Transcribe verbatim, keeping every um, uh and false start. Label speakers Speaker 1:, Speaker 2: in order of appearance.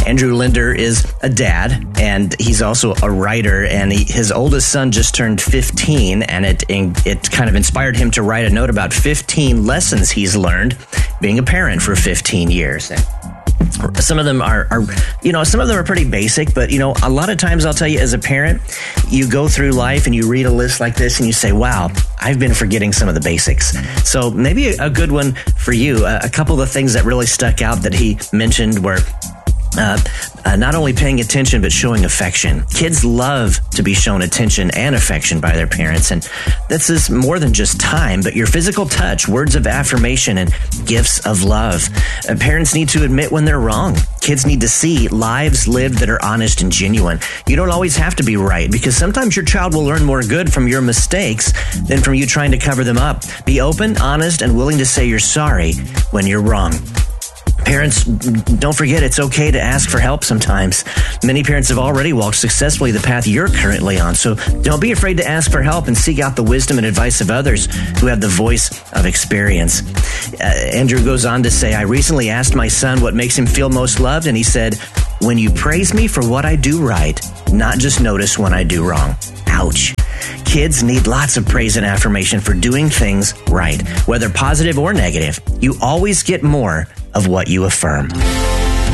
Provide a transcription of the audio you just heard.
Speaker 1: Andrew Linder is a dad, and he's also a writer, and he, his oldest son just turned fifteen, and it it kind of inspired him to write a note about fifteen lessons he's learned being a parent for fifteen years. And some of them are, are, you know, some of them are pretty basic, but, you know, a lot of times I'll tell you as a parent, you go through life and you read a list like this and you say, wow, I've been forgetting some of the basics. So maybe a good one for you, a couple of the things that really stuck out that he mentioned were Uh, uh, not only paying attention, but showing affection. Kids love to be shown attention and affection by their parents. And this is more than just time, but your physical touch, words of affirmation, and gifts of love. Uh, parents need to admit when they're wrong. Kids need to see lives lived that are honest and genuine. You don't always have to be right, because sometimes your child will learn more good from your mistakes than from you trying to cover them up. Be open, honest, and willing to say you're sorry when you're wrong. Parents, don't forget it's okay to ask for help sometimes. Many parents have already walked successfully the path you're currently on, so don't be afraid to ask for help and seek out the wisdom and advice of others who have the voice of experience. Uh, Andrew goes on to say, I recently asked my son what makes him feel most loved, and he said, when you praise me for what I do right, not just notice when I do wrong. Ouch. Kids need lots of praise and affirmation for doing things right, whether positive or negative. You always get more of what you affirm.